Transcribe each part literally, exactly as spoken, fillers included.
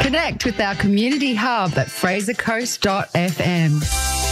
Connect with our community hub at fraser coast dot f m.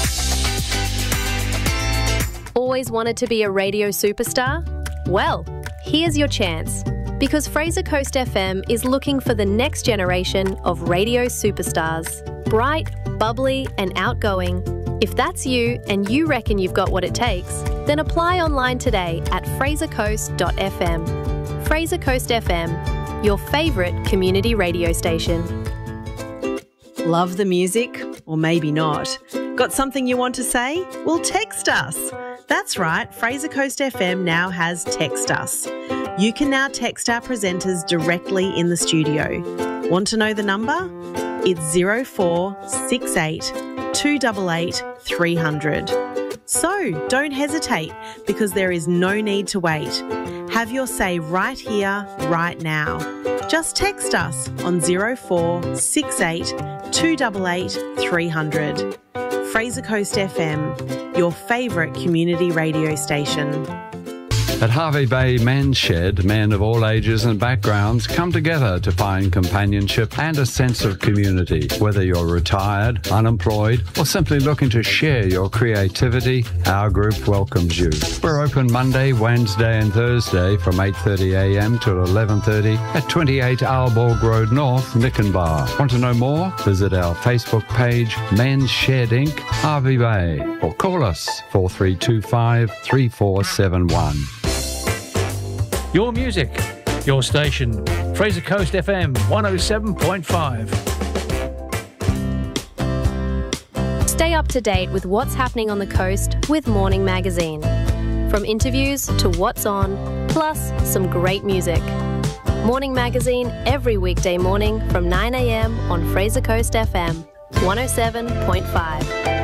Always wanted to be a radio superstar? Well, here's your chance. Because Fraser Coast F M is looking for the next generation of radio superstars. Bright, bubbly and outgoing. If that's you and you reckon you've got what it takes, then apply online today at fraser coast dot f m. Fraser Coast F M, your favourite community radio station. Love the music? Or maybe not. Got something you want to say? Well, text us. That's right, Fraser Coast F M now has Text Us. You can now text our presenters directly in the studio. Want to know the number? It's zero four six eight two eight eight three hundred. So don't hesitate, because there is no need to wait. Have your say right here, right now. Just text us on zero four six eight two eight eight three hundred. Fraser Coast F M, your favourite community radio station. At Harvey Bay Men's Shed, men of all ages and backgrounds come together to find companionship and a sense of community. Whether you're retired, unemployed, or simply looking to share your creativity, our group welcomes you. We're open Monday, Wednesday and Thursday from eight thirty a m till eleven thirty at twenty-eight Aalborg Road North, Nickenbar. Want to know more? Visit our Facebook page, Men's Shed Incorporated, Harvey Bay, or call us four three two five three four seven one. Your music, your station, Fraser Coast F M one oh seven point five. Stay up to date with what's happening on the coast with Morning Magazine. From interviews to what's on, plus some great music. Morning Magazine every weekday morning from nine a m on Fraser Coast F M one oh seven point five.